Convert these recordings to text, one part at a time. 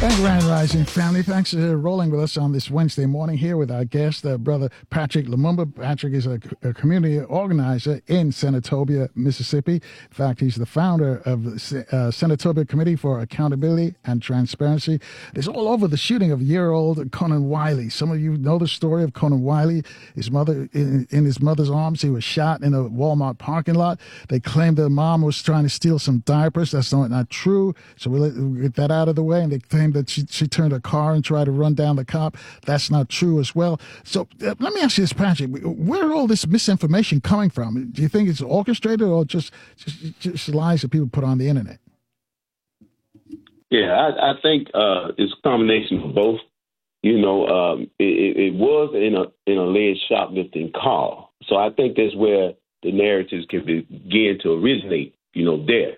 And Grand Rising family, thanks for rolling with us on this Wednesday morning here with our guest, Brother Patrick Lumumba. Patrick is a community organizer in Senatobia, Mississippi. In fact, he's the founder of the Senatobia Committee for Accountability and Transparency. It's all over the shooting of year-old Conan Wiley. Some of you know the story of Conan Wiley. His mother, in his mother's arms, he was shot in a Walmart parking lot. They claimed the mom was trying to steal some diapers. That's not true. So we'll get that out of the way. And they claimed that she turned her car and tried to run down the cop. That's not true as well. So let me ask you this, Patrick. Where are all this misinformation coming from? Do you think it's orchestrated or just lies that people put on the internet? Yeah, I think it's a combination of both. You know, it was in a lead shoplifting car. So I think that's where the narratives can begin to originate, there.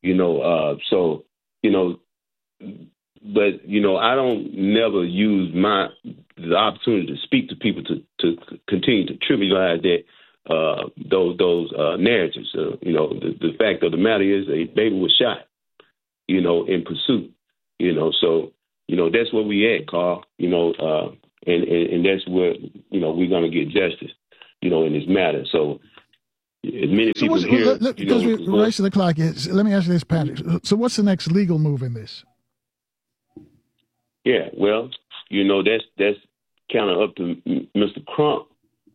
But, I don't never use the opportunity to speak to people to continue to trivialize those narratives. The fact of the matter is a baby was shot, in pursuit, so, that's where we at, Carl, and that's where, we're going to get justice, in this matter. So as many people here, because we're racing the clock. Let me ask you this, Patrick. So what's the next legal move in this? Yeah, well, that's kind of up to Mr. Crump,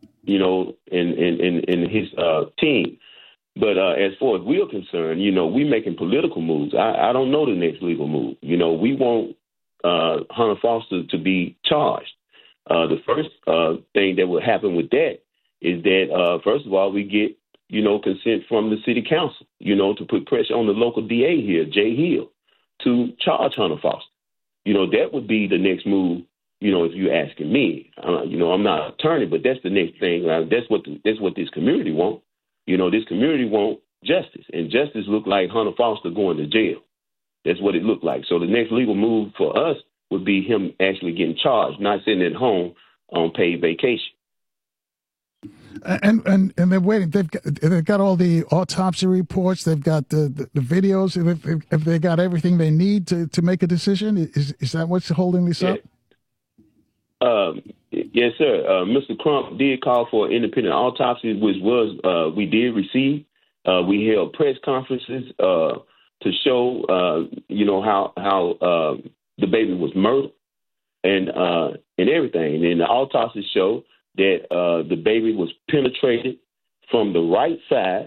and his team. But as far as we're concerned, we making political moves. I don't know the next legal move. We want Hunter Foster to be charged. The first thing that would happen with that is that, first of all, we get, consent from the city council, to put pressure on the local DA here, Jay Hill, to charge Hunter Foster. That would be the next move, if you're asking me. I'm not an attorney, but that's the next thing. That's what this community wants. This community wants justice, and justice look like Hunter Foster going to jail. That's what it looked like. So the next legal move for us would be him actually getting charged, not sitting at home on paid vacation. And they're waiting. They've got all the autopsy reports. They've got the videos. If they got everything they need to make a decision, is that what's holding this up? Yes, sir. Mr. Crump did call for an independent autopsy, which we did receive. We held press conferences to show how the baby was murdered and everything. And the autopsy showed that the baby was penetrated from the right side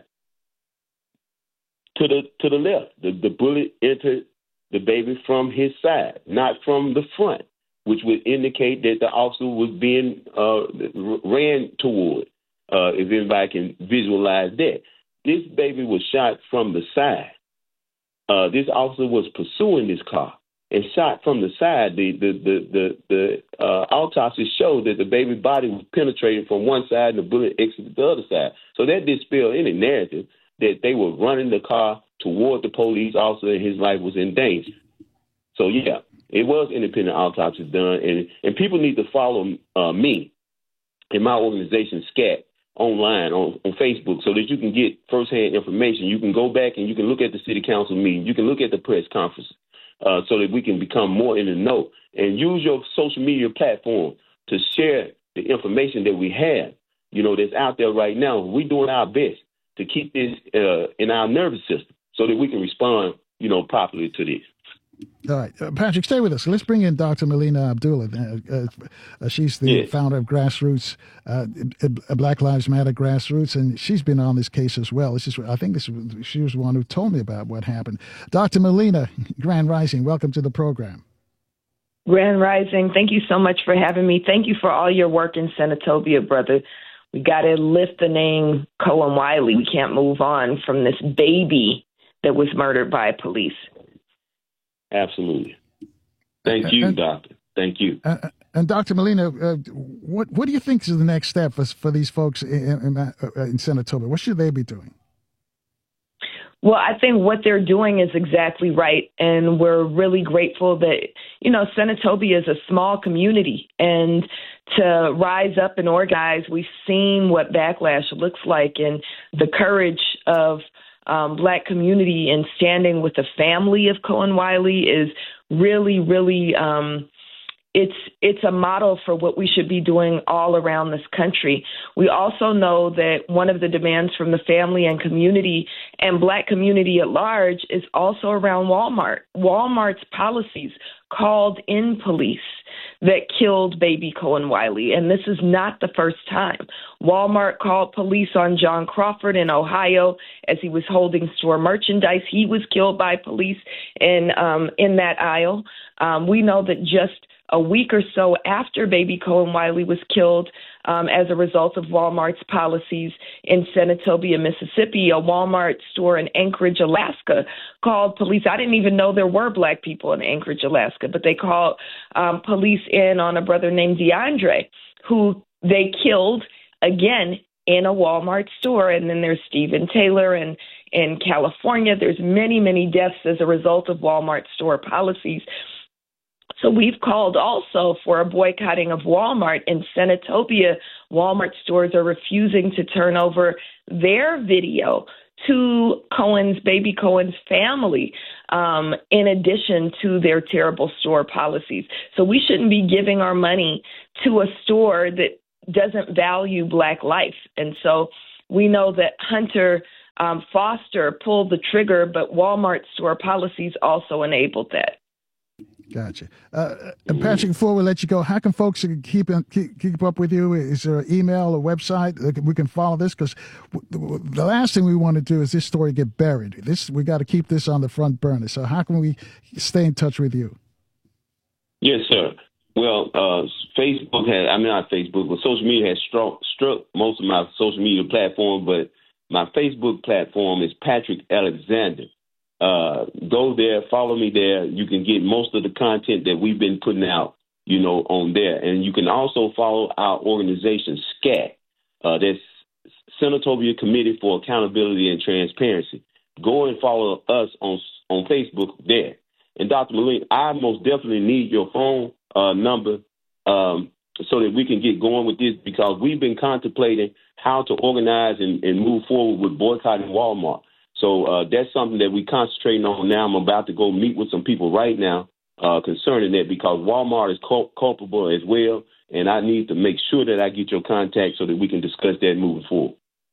to the left. The bullet entered the baby from his side, not from the front, which would indicate that the officer was being ran toward, if anybody can visualize that. This baby was shot from the side. This officer was pursuing this car and shot from the side. The autopsy showed that the baby body was penetrated from one side and the bullet exited the other side. So that dispelled any narrative that they were running the car toward the police officer and his life was in danger. So, yeah, it was independent autopsy done. And people need to follow me and my organization, SCAT, online on Facebook so that you can get firsthand information. You can go back and you can look at the city council meeting. You can look at the press conference. So that we can become more in the know and use your social media platform to share the information that we have, that's out there right now. We're doing our best to keep this in our nervous system so that we can respond, properly to this. All right. Patrick, stay with us. Let's bring in Dr. Melina Abdullah. She's the founder of Grassroots, Black Lives Matter Grassroots, and she's been on this case as well. She was the one who told me about what happened. Dr. Melina, Grand Rising, welcome to the program. Grand Rising, thank you so much for having me. Thank you for all your work in Senatobia, brother. We got to lift the name Cohen Wiley. We can't move on from this baby that was murdered by police. Absolutely. Thank you, Doctor. Thank you. And Dr. Melina, what do you think is the next step for these folks in Senatobia? What should they be doing? Well, I think what they're doing is exactly right. And we're really grateful that, Senatobia is a small community. And to rise up and organize, we've seen what backlash looks like, and the courage of Black community and standing with the family of Cohen Wiley is really, really, it's a model for what we should be doing all around this country. We also know that one of the demands from the family and community and Black community at large is also around Walmart. Walmart's policies called in police that killed baby Cohen Wiley. And this is not the first time. Walmart called police on John Crawford in Ohio as he was holding store merchandise. He was killed by police in that aisle. We know that just a week or so after baby Cohen Wiley was killed, as a result of Walmart's policies in Senatobia, Mississippi, a Walmart store in Anchorage, Alaska, called police. I didn't even know there were Black people in Anchorage, Alaska, but they called police in on a brother named DeAndre, who they killed, again, in a Walmart store. And then there's Stephen Taylor, and in California, there's many, many deaths as a result of Walmart store policies. So we've called also for a boycotting of Walmart. In Senatobia, Walmart stores are refusing to turn over their video to baby Cohen's family, in addition to their terrible store policies. So we shouldn't be giving our money to a store that doesn't value Black life. And so we know that Hunter Foster pulled the trigger, but Walmart store policies also enabled that. Gotcha. Patrick, before we let you go, how can folks keep up with you? Is there an email or website that we can follow this? Because the last thing we want to do is this story get buried. We got to keep this on the front burner. So how can we stay in touch with you? Yes, sir. Well, Facebook not Facebook, but social media has struck most of my social media platforms, but my Facebook platform is Patrick Alexander. Go there, follow me there. You can get most of the content that we've been putting out, on there. And you can also follow our organization, SCAT. That's Senatobia Committee for Accountability and Transparency. Go and follow us on Facebook there. And Dr. Melina, I most definitely need your phone number so that we can get going with this, because we've been contemplating how to organize and move forward with boycotting Walmart. So that's something that we're concentrating on now. I'm about to go meet with some people right now concerning that, because Walmart is culpable as well, and I need to make sure that I get your contact so that we can discuss that moving forward.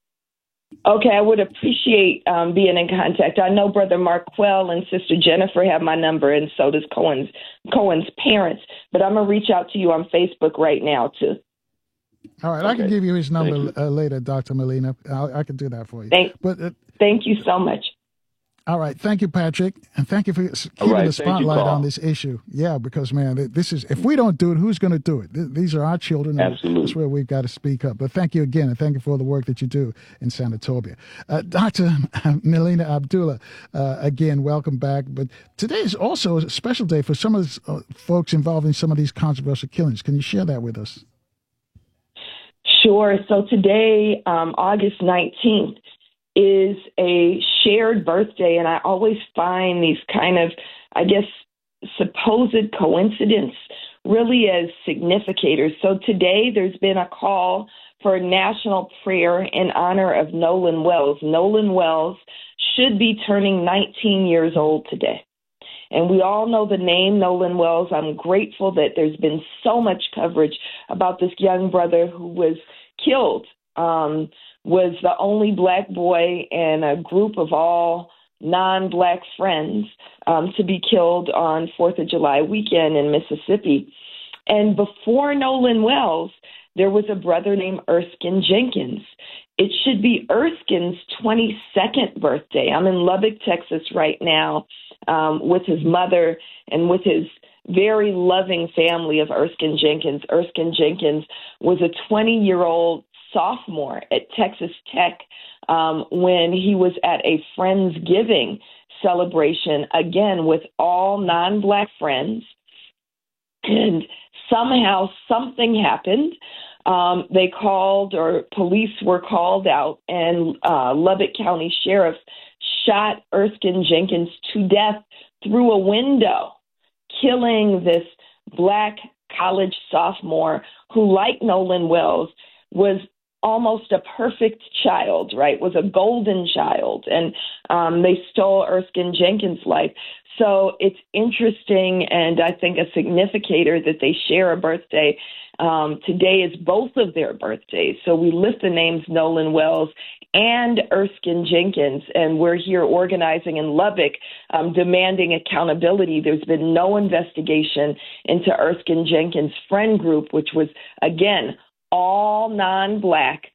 Okay, I would appreciate being in contact. I know Brother Marquell and Sister Jennifer have my number, and so does Cohen's parents. But I'm going to reach out to you on Facebook right now, too. All right, okay. I can give you his number later, Dr. Melina. I can do that for you. Thank you so much. All right. Thank you, Patrick. And thank you for keeping the spotlight on this issue. Yeah, because, man, this is, if we don't do it, who's going to do it? These are our children. Absolutely. That's where we've got to speak up. But thank you again, and thank you for the work that you do in Senatobia. Dr. Melina Abdullah, again, welcome back. But today is also a special day for some of the folks involved in some of these controversial killings. Can you share that with us? Sure. So today, August 19th, is a shared birthday, and I always find these kind of, supposed coincidence really as significators. So today there's been a call for national prayer in honor of Nolan Wells. Nolan Wells should be turning 19 years old today. And we all know the name Nolan Wells. I'm grateful that there's been so much coverage about this young brother who was killed, was the only Black boy in a group of all non-Black friends to be killed on 4th of July weekend in Mississippi. And before Nolan Wells, there was a brother named Erskine Jenkins. It should be Erskine's 22nd birthday. I'm in Lubbock, Texas right now with his mother and with his very loving family of Erskine Jenkins. Erskine Jenkins was a 20-year-old sophomore at Texas Tech when he was at a Friendsgiving celebration, again, with all non-Black friends. And somehow something happened. They called, or police were called out, and Lubbock County Sheriff shot Erskine Jenkins to death through a window, killing this Black college sophomore who, like Nolan Wells, was almost a perfect child, right? Was a golden child. And they stole Erskine Jenkins' life. So it's interesting, and I think a significator that they share a birthday. Today is both of their birthdays. So we lift the names Nolan Wells and Erskine Jenkins, and we're here organizing in Lubbock, demanding accountability. There's been no investigation into Erskine Jenkins' friend group, which was, again, all non-Black,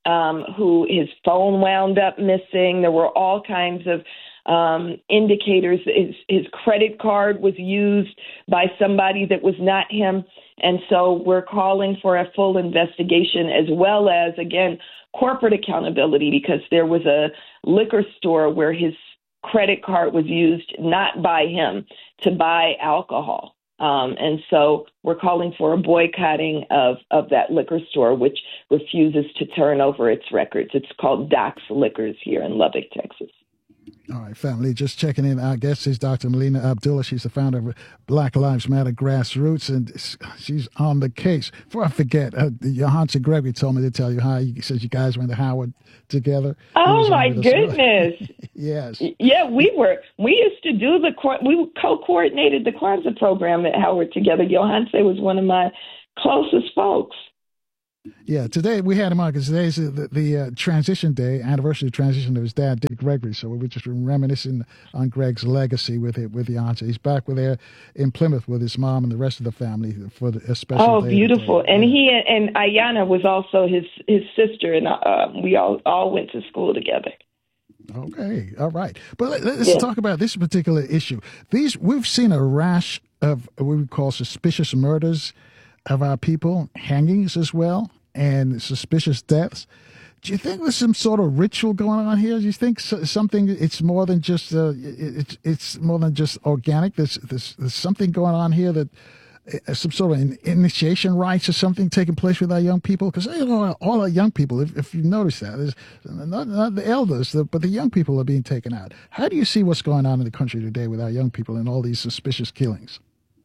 who his phone wound up missing. There were all kinds of indicators. His credit card was used by somebody that was not him. And so we're calling for a full investigation, as well as, again, corporate accountability, because there was a liquor store where his credit card was used not by him to buy alcohol. And so we're calling for a boycotting of that liquor store, which refuses to turn over its records. It's called Doc's Liquors here in Lubbock, Texas. All right, family, just checking in. Our guest is Dr. Melina Abdullah. She's the founder of Black Lives Matter Grassroots, and she's on the case. Before I forget, Johansa Gregory told me to tell you hi. He says you guys went to Howard together. Oh, my goodness. Yes. Yeah, we used to do we co-coordinated the Kwanzaa program at Howard together. Johansa was one of my closest folks. Yeah, today we had him on because today's the transition day, anniversary of the transition of his dad, Dick Gregory. So we were just reminiscing on Greg's legacy with Johansa. He's back there in Plymouth with his mom and the rest of the family for a special day. Oh, beautiful. And he and Ayana was also his sister, and we all went to school together. Okay, all right. But let's talk about this particular issue. We've seen a rash of what we call suspicious murders of our people, hangings as well, and suspicious deaths. Do you think there's some sort of ritual going on here? Do you think something? It's more than just it's more than just organic. There's something going on here that some sort of initiation rites or something taking place with our young people. Because all our young people, if you notice that, there's not the elders, but the young people are being taken out. How do you see what's going on in the country today with our young people and all these suspicious killings?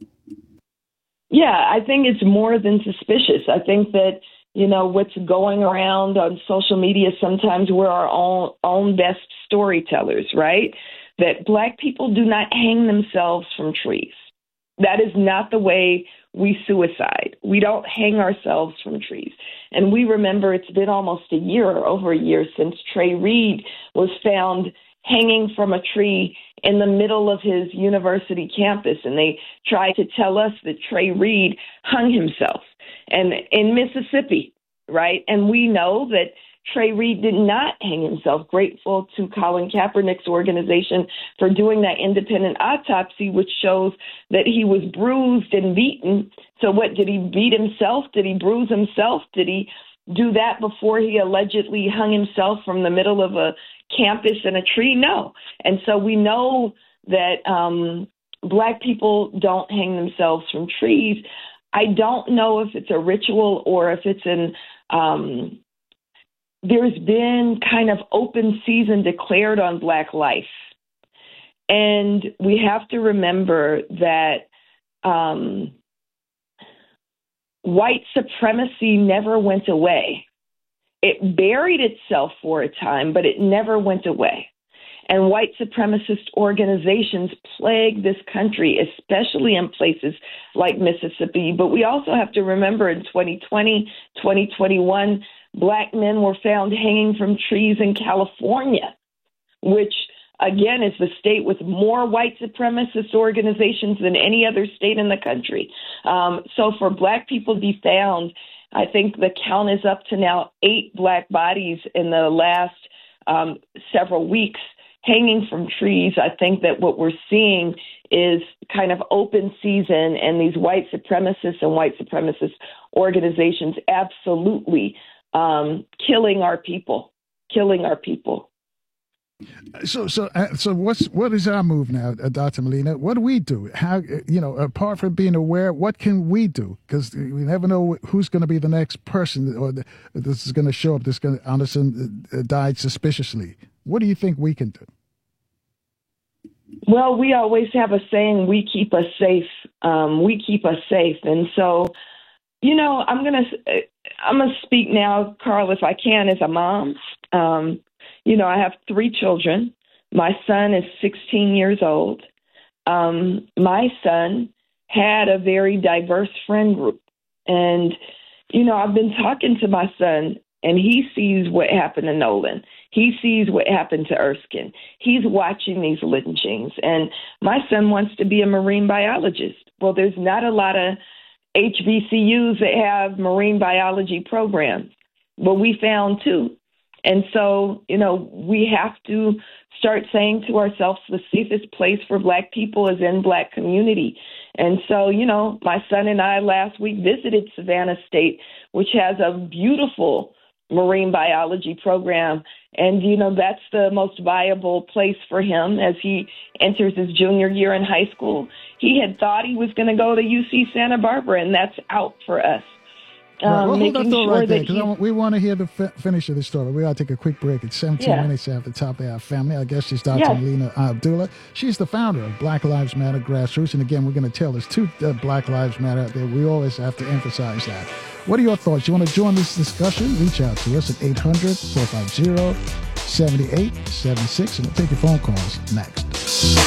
Yeah, I think it's more than suspicious. I think that, what's going around on social media, sometimes we're our own best storytellers, right? That Black people do not hang themselves from trees. That is not the way we suicide. We don't hang ourselves from trees. And we remember it's been almost over a year since Trey Reed was found hanging from a tree in the middle of his university campus. And they tried to tell us that Trey Reed hung himself and in Mississippi, right? And we know that Trey Reed did not hang himself. Grateful to Colin Kaepernick's organization for doing that independent autopsy, which shows that he was bruised and beaten. So what, did he beat himself? Did he bruise himself? Did he do that before he allegedly hung himself from the middle of a campus in a tree? No. And so we know that Black people don't hang themselves from trees. I don't know if it's a ritual or if it's there's been kind of open season declared on Black life. And we have to remember that white supremacy never went away. It buried itself for a time, but it never went away. And white supremacist organizations plague this country, especially in places like Mississippi. But we also have to remember in 2020, 2021, Black men were found hanging from trees in California, which, again, is the state with more white supremacist organizations than any other state in the country. So for Black people to be found, I think the count is up to now 8 Black bodies in the last several weeks hanging from trees. I think that what we're seeing is kind of open season, and these white supremacists and white supremacist organizations absolutely killing our people. So what is our move now, Dr. Melina? What do we do? How, apart from being aware, what can we do? Because we never know who's going to be the next person or this is going to show up. This going to Anderson died suspiciously. What do you think we can do? Well, we always have a saying: "We keep us safe. We keep us safe." And so, I'm gonna speak now, Carl, if I can, as a mom. I have 3 children. My son is 16 years old. my son had a very diverse friend group. And, I've been talking to my son, and he sees what happened to Nolan. He sees what happened to Erskine. He's watching these lynchings. And my son wants to be a marine biologist. Well, there's not a lot of HBCUs that have marine biology programs, but we found two. And so, we have to start saying to ourselves the safest place for Black people is in Black community. And so, my son and I last week visited Savannah State, which has a beautiful marine biology program. And, that's the most viable place for him as he enters his junior year in high school. He had thought he was going to go to UC Santa Barbara, and that's out for us. Well, hold that thought right there, because we want to hear the finish of the story. We got to take a quick break. It's 17 minutes after the top of our family. Our guest is Dr. Melina Abdullah. She's the founder of Black Lives Matter Grassroots. And again, we're going to tell there's two Black Lives Matter out there. We always have to emphasize that. What are your thoughts? You want to join this discussion? Reach out to us at 800-450-7876, and we'll take your phone calls next.